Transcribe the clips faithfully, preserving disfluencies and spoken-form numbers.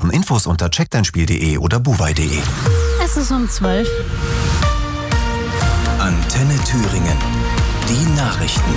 Infos unter check dein spiel punkt de oder buwei punkt de. Es ist um zwölf. Antenne Thüringen. Die Nachrichten.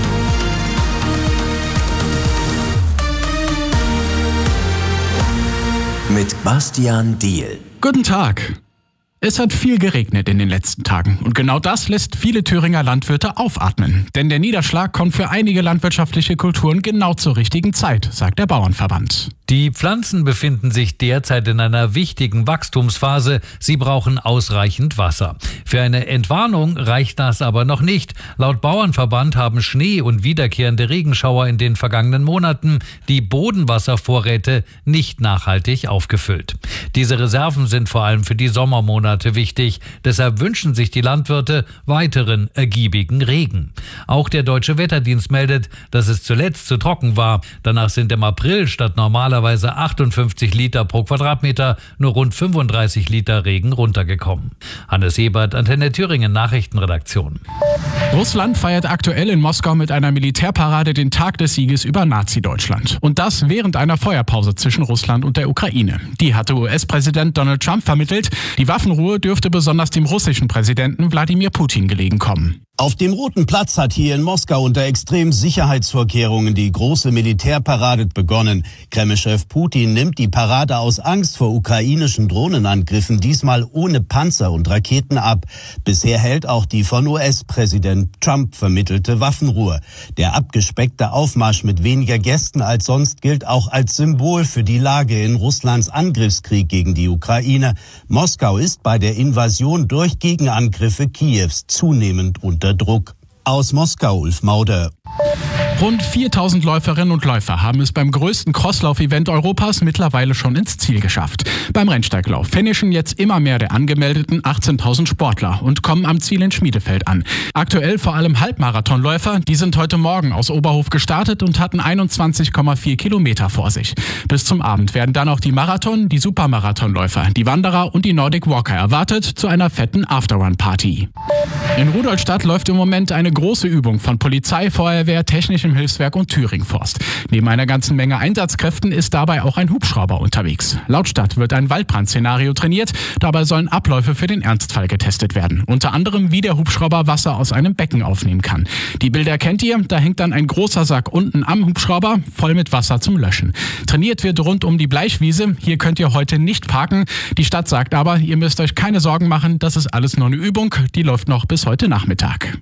Mit Bastian Diehl. Guten Tag. Es hat viel geregnet in den letzten Tagen und genau das lässt viele Thüringer Landwirte aufatmen. Denn der Niederschlag kommt für einige landwirtschaftliche Kulturen genau zur richtigen Zeit, sagt der Bauernverband. Die Pflanzen befinden sich derzeit in einer wichtigen Wachstumsphase. Sie brauchen ausreichend Wasser. Für eine Entwarnung reicht das aber noch nicht. Laut Bauernverband haben Schnee und wiederkehrende Regenschauer in den vergangenen Monaten die Bodenwasservorräte nicht nachhaltig aufgefüllt. Diese Reserven sind vor allem für die Sommermonate wichtig. Deshalb wünschen sich die Landwirte weiteren ergiebigen Regen. Auch der Deutsche Wetterdienst meldet, dass es zuletzt zu trocken war. Danach sind im April statt normalerweise achtundfünfzig Liter pro Quadratmeter nur rund fünfunddreißig Liter Regen runtergekommen. Hannes Hebert, Antenne Thüringen Nachrichtenredaktion. Russland feiert aktuell in Moskau mit einer Militärparade den Tag des Sieges über Nazi-Deutschland. Und das während einer Feuerpause zwischen Russland und der Ukraine. Die hatte U S-Präsident Donald Trump vermittelt. Die Waffenruhe dürfte besonders dem russischen Präsidenten Wladimir Putin gelegen kommen. Auf dem Roten Platz hat hier in Moskau unter extremen Sicherheitsvorkehrungen die große Militärparade begonnen. Kreml-Chef Putin nimmt die Parade aus Angst vor ukrainischen Drohnenangriffen diesmal ohne Panzer und Raketen ab. Bisher hält auch die von U S-Präsident Trump vermittelte Waffenruhe. Der abgespeckte Aufmarsch mit weniger Gästen als sonst gilt auch als Symbol für die Lage in Russlands Angriffskrieg gegen die Ukraine. Moskau ist bei der Invasion durch Gegenangriffe Kiews zunehmend unter Druck. Aus Moskau, Ulf Mauder. Rund viertausend Läuferinnen und Läufer haben es beim größten Crosslauf-Event Europas mittlerweile schon ins Ziel geschafft. Beim Rennsteiglauf finishen jetzt immer mehr der angemeldeten achtzehntausend Sportler und kommen am Ziel in Schmiedefeld an. Aktuell vor allem Halbmarathonläufer, die sind heute Morgen aus Oberhof gestartet und hatten einundzwanzig Komma vier Kilometer vor sich. Bis zum Abend werden dann auch die Marathon-, die Supermarathonläufer, die Wanderer und die Nordic Walker erwartet zu einer fetten Afterrun-Party. In Rudolstadt läuft im Moment eine große Übung von Polizei, Feuerwehr, Technischem Hilfswerk und Thüringen-Forst. Neben einer ganzen Menge Einsatzkräften ist dabei auch ein Hubschrauber unterwegs. Laut Stadt wird ein Waldbrand-Szenario trainiert. Dabei sollen Abläufe für den Ernstfall getestet werden. Unter anderem, wie der Hubschrauber Wasser aus einem Becken aufnehmen kann. Die Bilder kennt ihr. Da hängt dann ein großer Sack unten am Hubschrauber, voll mit Wasser zum Löschen. Trainiert wird rund um die Bleichwiese. Hier könnt ihr heute nicht parken. Die Stadt sagt aber, ihr müsst euch keine Sorgen machen. Das ist alles nur eine Übung. Die läuft noch bis heute Nachmittag.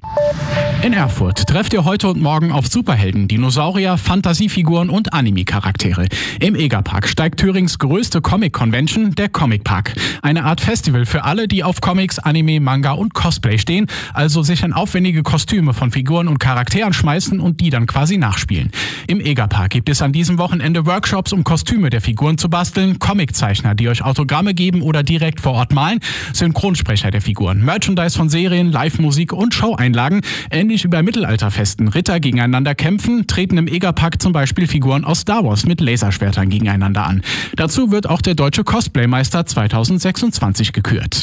In Erfurt trefft ihr heute und morgen auf Superhelden, Dinosaurier, Fantasiefiguren und Anime-Charaktere. Im Egerpark steigt Thürings größte Comic-Convention, der Comic Park. Eine Art Festival für alle, die auf Comics, Anime, Manga und Cosplay stehen, also sich in aufwendige Kostüme von Figuren und Charakteren schmeißen und die dann quasi nachspielen. Im Egerpark gibt es an diesem Wochenende Workshops, um Kostüme der Figuren zu basteln, Comiczeichner, die euch Autogramme geben oder direkt vor Ort malen, Synchronsprecher der Figuren, Merchandise von Serien, Live-Musik und Show-Einlagen, ähnlich wie bei Mittelalterfesten. Ritter gegeneinander kämpfen, treten im Egerpark zum Beispiel Figuren aus Star Wars mit Laserschwertern gegeneinander an. Dazu wird auch der deutsche Cosplaymeister zweitausendsechsundzwanzig gekürt.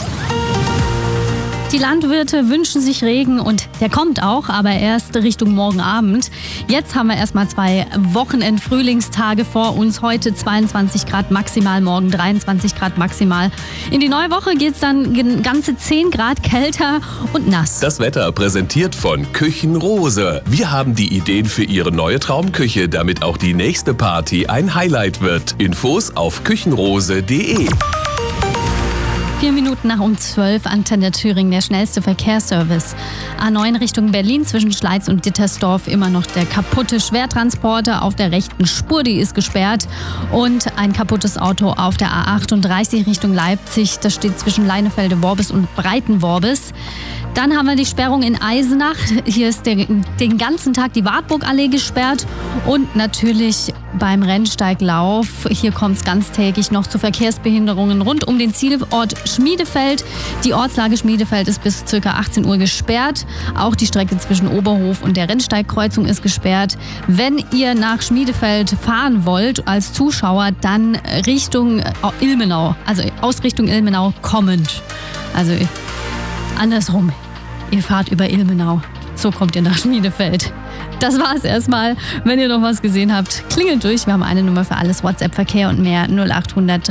Die Landwirte wünschen sich Regen und der kommt auch, aber erst Richtung morgen Abend. Jetzt haben wir erstmal zwei Wochenend-Frühlingstage vor uns. Heute zweiundzwanzig Grad maximal, morgen dreiundzwanzig Grad maximal. In die neue Woche geht's dann ganze zehn Grad kälter und nass. Das Wetter präsentiert von Küchenrose. Wir haben die Ideen für Ihre neue Traumküche, damit auch die nächste Party ein Highlight wird. Infos auf küchenrose punkt de. Vier Minuten nach um zwölf, Antenne Thüringen, der schnellste Verkehrsservice. A neun Richtung Berlin zwischen Schleiz und Dittersdorf immer noch der kaputte Schwertransporter auf der rechten Spur, die ist gesperrt. Und ein kaputtes Auto auf der A achtunddreißig Richtung Leipzig, das steht zwischen Leinefelde-Worbis und Breitenworbis. Dann haben wir die Sperrung in Eisenach. Hier ist der, den ganzen Tag die Wartburgallee gesperrt. Und natürlich beim Rennsteiglauf. Hier kommt es ganztägig noch zu Verkehrsbehinderungen rund um den Zielort Schmiedefeld. Die Ortslage Schmiedefeld ist bis ca. achtzehn Uhr gesperrt. Auch die Strecke zwischen Oberhof und der Rennsteigkreuzung ist gesperrt. Wenn ihr nach Schmiedefeld fahren wollt als Zuschauer, dann Richtung Ilmenau, also aus Richtung Ilmenau kommend. Also andersrum, ihr fahrt über Ilmenau. So kommt ihr nach Schmiedefeld. Das war's erstmal. Wenn ihr noch was gesehen habt, klingelt durch. Wir haben eine Nummer für alles, WhatsApp-Verkehr und mehr null acht hundert